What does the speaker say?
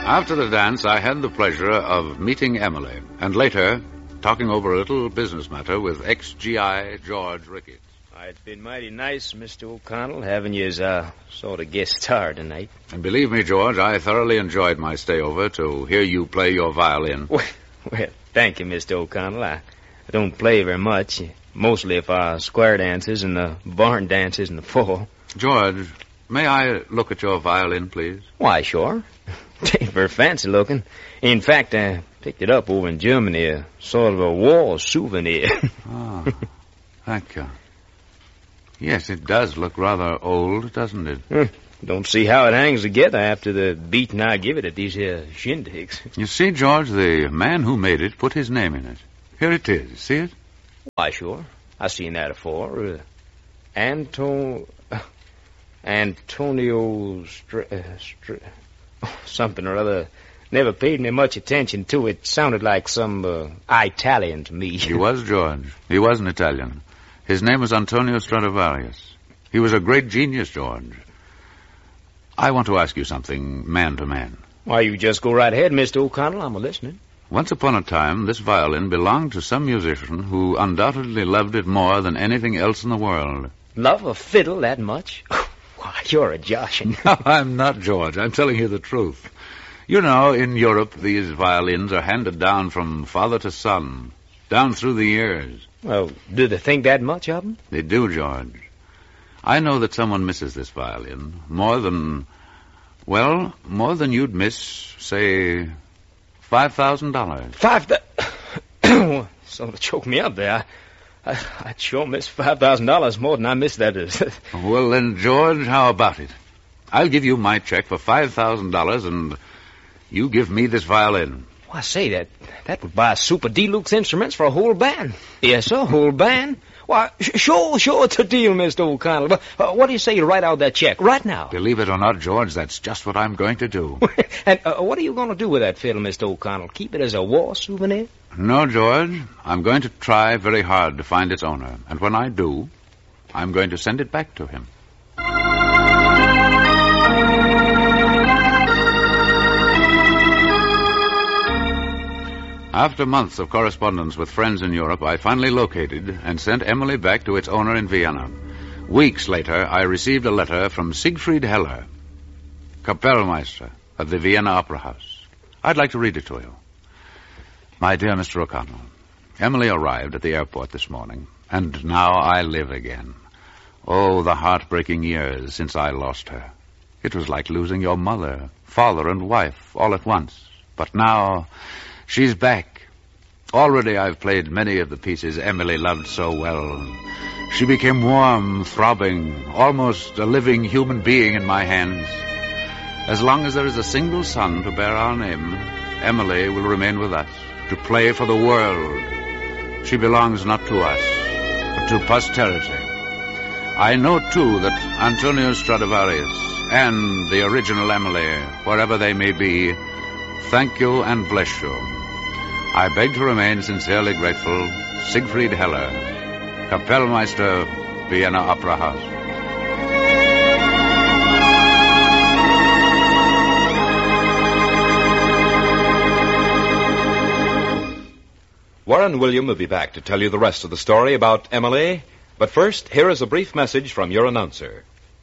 After the dance, I had the pleasure of meeting Emily, and later, talking over a little business matter with ex-GI George Ricketts. It's been mighty nice, Mr. O'Connell, having you as a sort of guest star tonight. And believe me, George, I thoroughly enjoyed my stay over to hear you play your violin. Well, thank you, Mr. O'Connell. I don't play very much, mostly for square dances and the barn dances in the fall. George, may I look at your violin, please? Why, sure. It ain't very fancy looking. In fact, I picked it up over in Germany, a sort of a war souvenir. Oh, thank you. Yes, it does look rather old, doesn't it? Don't see how it hangs together after the beating I give it at these here shindigs. You see, George, the man who made it put his name in it. Here it is. See it? Why, sure. I seen that afore. Antonio something or other. Never paid me much attention to it. Sounded like some Italian to me. He was, George. He was an Italian. His name was Antonio Stradivarius. He was a great genius, George. I want to ask you something, man to man. Why, you just go right ahead, Mr. O'Connell. I'm a-listening. Once upon a time, this violin belonged to some musician who undoubtedly loved it more than anything else in the world. Love a fiddle that much? Why, you're a joshing. No, I'm not, George. I'm telling you the truth. You know, in Europe, these violins are handed down from father to son, down through the years. Well, do they think that much of them? They do, George. I know that someone misses this violin more than you'd miss, say, $5,000. Sort of choked me up there. I'd sure miss $5,000 more than I missed that. Well, then, George, how about it? I'll give you my check for $5,000, and you give me this violin. Well, I say, that would buy Super Deluxe instruments for a whole band. Yes, sir, whole band. Why, sure, it's a deal, Mr. O'Connell. But what do you say you write out that check right now? Believe it or not, George, that's just what I'm going to do. And what are you going to do with that fiddle, Mr. O'Connell? Keep it as a war souvenir? No, George. I'm going to try very hard to find its owner. And when I do, I'm going to send it back to him. After months of correspondence with friends in Europe, I finally located and sent Emily back to its owner in Vienna. Weeks later, I received a letter from Siegfried Heller, Kapellmeister of the Vienna Opera House. I'd like to read it to you. My dear Mr. O'Connell, Emily arrived at the airport this morning, and now I live again. Oh, the heartbreaking years since I lost her. It was like losing your mother, father, and wife all at once. But now she's back. Already I've played many of the pieces Emily loved so well. She became warm, throbbing, almost a living human being in my hands. As long as there is a single son to bear our name, Emily will remain with us, to play for the world. She belongs not to us, but to posterity. I know, too, that Antonio Stradivarius and the original Emily, wherever they may be, thank you and bless you. I beg to remain sincerely grateful, Siegfried Heller, Kapellmeister, Vienna Opera House. Warren William will be back to tell you the rest of the story about Emily. But first, here is a brief message from your announcer.